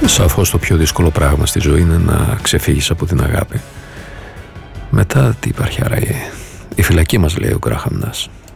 Σαφώς το πιο δύσκολο πράγμα στη ζωή είναι να ξεφύγεις από την αγάπη. Μετά τι υπάρχει, άρα η φυλακή μας, λέει ο Γκράχαμ Νας.